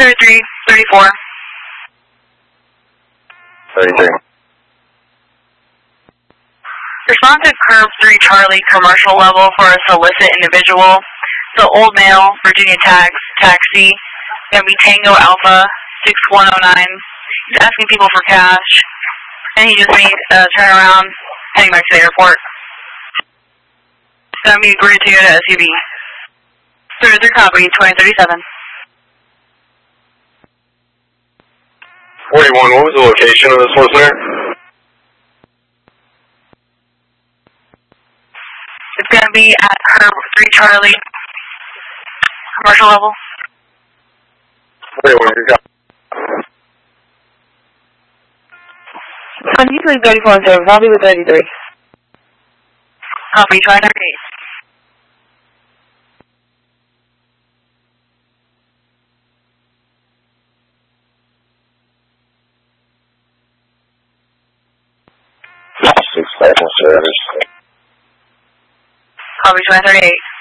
33, 34. 33. Respond to curb 3 Charlie commercial level for a solicit individual. So old male, Virginia taxi, gonna be Tango Alpha 6109. He's asking people for cash, and he just made a turnaround heading back to the airport. It's gonna be a Grid Toyota SUV. 33 copy, 2037. 41, what was the location of this listener? It's going to be at curb 3 Charlie, commercial level. 41, you got 23, 34, and 7. I'll be with 33. Copy, 2038. Six Service. Copy, 2038.